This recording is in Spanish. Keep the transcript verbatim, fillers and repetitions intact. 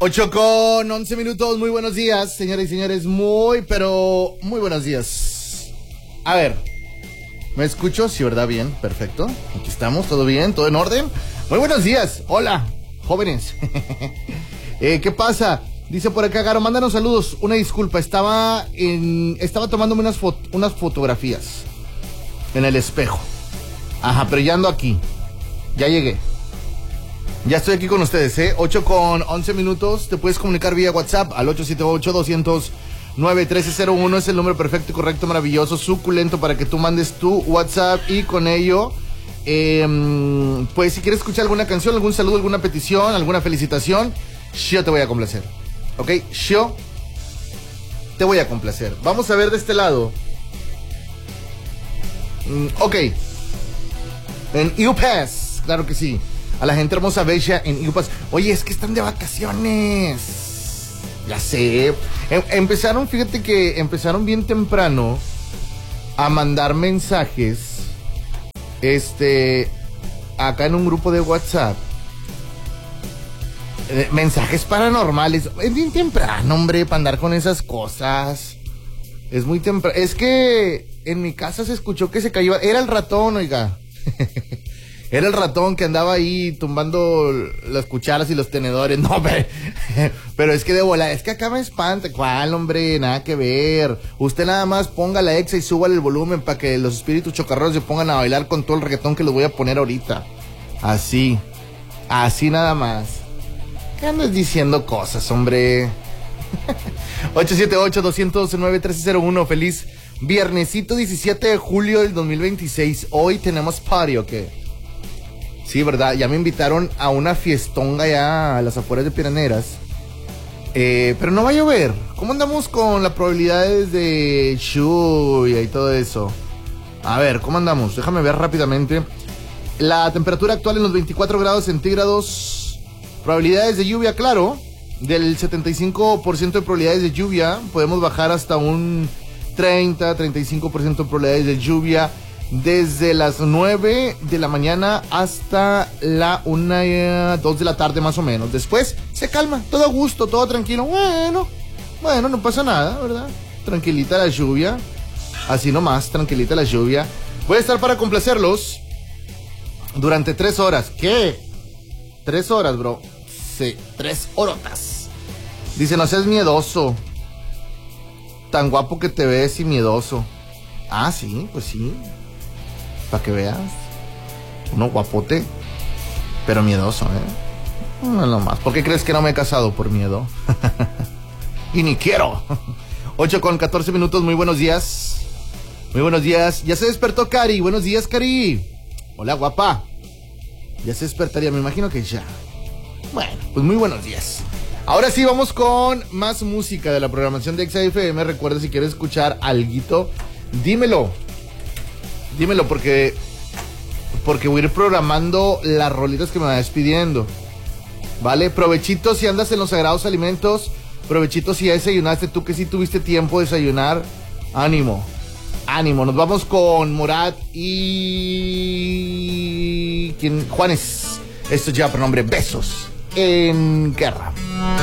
ocho con once minutos, muy buenos días, señoras y señores, muy, pero muy buenos días. A ver, ¿me escucho? Sí, ¿verdad? Bien, perfecto. Aquí estamos, ¿todo bien? ¿Todo en orden? Muy buenos días, hola, jóvenes. eh, ¿Qué pasa? Dice por acá, Garo, mándanos saludos. Una disculpa, estaba en, estaba tomándome unas, fo- unas fotografías en el espejo. Ajá, pero ya ando aquí, ya llegué. Ya estoy aquí con ustedes, ¿eh? ocho con once minutos. Te puedes comunicar vía WhatsApp al ocho siete ocho, dos cero cero, nueve uno tres cero uno. Es el número perfecto, correcto, maravilloso, suculento para que tú mandes tu WhatsApp y con ello, eh, pues si quieres escuchar alguna canción, algún saludo, alguna petición, alguna felicitación, yo te voy a complacer. ¿Ok? Yo te voy a complacer. Vamos a ver de este lado. Mm, ok. En U P A S, claro que sí. A la gente hermosa, bella en U P A S. Oye, es que están de vacaciones. Ya sé. Em- empezaron, fíjate que empezaron bien temprano a mandar mensajes. Este, acá en un grupo de WhatsApp. Eh, mensajes paranormales. Es bien temprano, hombre, para andar con esas cosas. Es muy temprano. Es que en mi casa se escuchó que se cayó. Era el ratón, oiga. Era el ratón que andaba ahí tumbando las cucharas y los tenedores. No, hombre. Pero es que de bola, es que acá me espanta. ¿Cuál, hombre? Nada que ver. Usted nada más ponga la exa y súbale el volumen para que los espíritus chocarreros se pongan a bailar con todo el reggaetón que les voy a poner ahorita. Así. Así nada más. ¿Qué andas diciendo cosas, hombre? ocho siete ocho, dos cero cero, nueve tres cero uno. Feliz viernesito diecisiete de julio del dos mil veintiséis. Hoy tenemos party, ¿o qué? Sí, ¿verdad? Ya me invitaron a una fiestonga allá a las afueras de Piraneras. Eh, pero no va a llover. ¿Cómo andamos con las probabilidades de lluvia y todo eso? A ver, ¿cómo andamos? Déjame ver rápidamente. La temperatura actual en los veinticuatro grados centígrados. Probabilidades de lluvia, claro. Del setenta y cinco por ciento de probabilidades de lluvia. Podemos bajar hasta un treinta, treinta y cinco por ciento de probabilidades de lluvia. Desde las nueve de la mañana hasta la una, dos de la tarde más o menos. Después se calma, todo a gusto, todo tranquilo. Bueno, bueno, no pasa nada, ¿verdad? Tranquilita la lluvia. Así nomás, tranquilita la lluvia. Voy a estar para complacerlos durante tres horas. ¿Qué? Tres horas, bro. Sí, tres horotas. Dice, no seas miedoso. Tan guapo que te ves y miedoso. Ah, sí, pues sí. Para que veas. Uno guapote, pero miedoso, ¿eh? No, no más. ¿Por qué crees que no me he casado? Por miedo. Y ni quiero. ocho con catorce minutos, muy buenos días. Muy buenos días. Ya se despertó Cari. Buenos días, Cari. Hola, guapa. Ya se despertaría, me imagino que ya. Bueno, pues muy buenos días. Ahora sí, vamos con más música de la programación de Exa F M. Recuerda, si quieres escuchar alguito, dímelo. Dímelo porque porque voy a ir programando las rolitas que me vas pidiendo. ¿Vale? Provechito si andas en los sagrados alimentos. Provechito si ya desayunaste. Tú que sí tuviste tiempo de desayunar. Ánimo. Ánimo. Nos vamos con Morat y... ¿Quién? Juanes. Esto ya por nombre Besos en Guerra.